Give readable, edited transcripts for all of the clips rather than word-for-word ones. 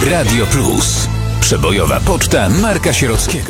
Radio Plus. Przebojowa poczta Marka Sierockiego.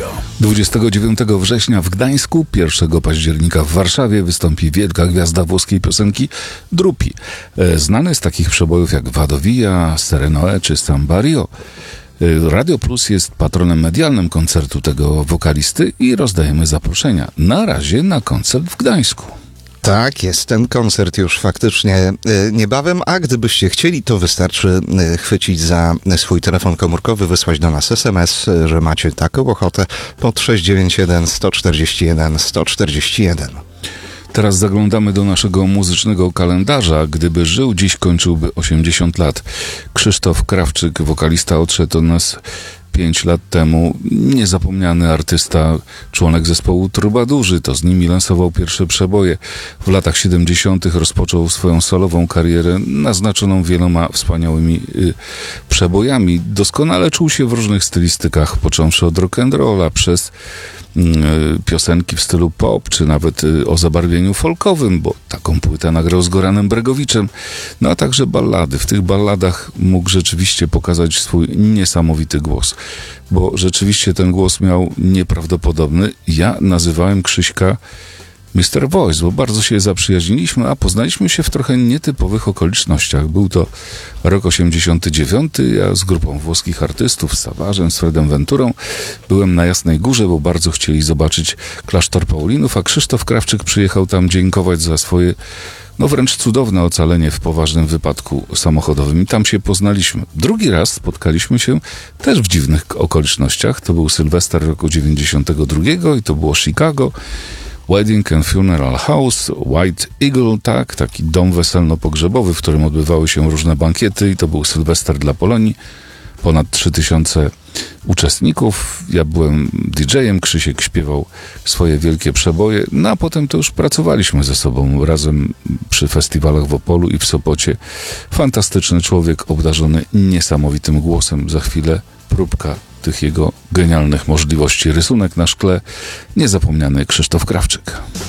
29 września w Gdańsku, 1 października w Warszawie wystąpi wielka gwiazda włoskiej piosenki Drupi. Znany z takich przebojów jak Vado Via, Sereno czy Samba Rio. Radio Plus jest patronem medialnym koncertu tego wokalisty i rozdajemy zaproszenia. Na razie na koncert w Gdańsku. Tak, jest ten koncert już faktycznie niebawem, a gdybyście chcieli, to wystarczy chwycić za swój telefon komórkowy, wysłać do nas SMS, że macie taką ochotę pod 691 141 141. Teraz zaglądamy do naszego muzycznego kalendarza. Gdyby żył, dziś kończyłby 80 lat. Krzysztof Krawczyk, wokalista, odszedł od nas 5 lat temu. Niezapomniany artysta, członek zespołu Trubadurzy. To z nimi lansował pierwsze przeboje. W latach 70. rozpoczął swoją solową karierę naznaczoną wieloma wspaniałymi przebojami. Doskonale czuł się w różnych stylistykach, począwszy od rock'n'rolla przez piosenki w stylu pop, czy nawet o zabarwieniu folkowym, bo taką płytę nagrał z Goranem Bregowiczem, no a także ballady. W tych balladach mógł rzeczywiście pokazać swój niesamowity głos, bo rzeczywiście ten głos miał nieprawdopodobny. Ja nazywałem Krzyśka Mr. Voice, bo bardzo się zaprzyjaźniliśmy, a poznaliśmy się w trochę nietypowych okolicznościach. Był to rok 89, ja z grupą włoskich artystów, z Savarzem, z Fredem Venturą, byłem na Jasnej Górze, bo bardzo chcieli zobaczyć klasztor Paulinów, a Krzysztof Krawczyk przyjechał tam dziękować za swoje wręcz cudowne ocalenie w poważnym wypadku samochodowym. I tam się poznaliśmy. Drugi raz spotkaliśmy się też w dziwnych okolicznościach. To był Sylwester roku 92 i to było Chicago. Wedding and Funeral House, White Eagle, tak, taki dom weselno-pogrzebowy, w którym odbywały się różne bankiety i to był Sylwester dla Polonii. Ponad 3000 uczestników. Ja byłem DJ-em, Krzysiek śpiewał swoje wielkie przeboje, no a potem to już pracowaliśmy ze sobą razem przy festiwalach w Opolu i w Sopocie. Fantastyczny człowiek, obdarzony niesamowitym głosem. Za chwilę próbka tych jego genialnych możliwości. Rysunek na szkle, niezapomniany Krzysztof Krawczyk.